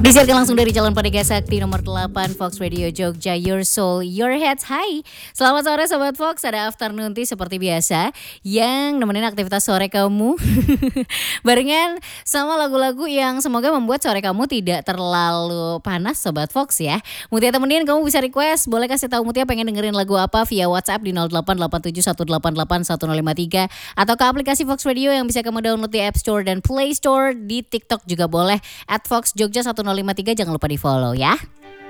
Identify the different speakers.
Speaker 1: Disiarkan langsung dari Jalan Padega Sakti nomor 8 Fox Radio Jogja, Your Soul, Your Heads. Hai, selamat sore Sobat Fox. Ada afternoon tea seperti biasa yang nemenin aktivitas sore kamu. Barengan sama lagu-lagu yang semoga membuat sore kamu tidak terlalu panas Sobat Fox ya. Mutia temenin, kamu bisa request, boleh kasih tahu Mutia pengen dengerin lagu apa via WhatsApp di 088718811053 atau ke aplikasi Fox Radio yang bisa kamu download di App Store dan Play Store. Di TikTok juga boleh @FoxJogja1053, jangan lupa di follow ya.